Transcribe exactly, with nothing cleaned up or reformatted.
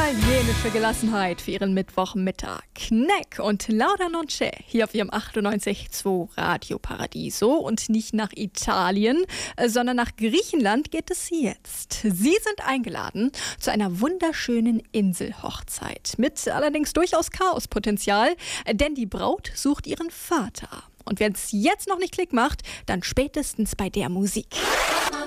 Italienische Gelassenheit für Ihren Mittwochmittag. Kneck und Lauda Non C'è hier auf Ihrem achtundneunzig Komma zwei Radio Paradiso. Und nicht nach Italien, sondern nach Griechenland geht es jetzt. Sie sind eingeladen zu einer wunderschönen Inselhochzeit. Mit allerdings durchaus Chaospotenzial, denn die Braut sucht ihren Vater. Und wenn es jetzt noch nicht Klick macht, dann spätestens bei der Musik.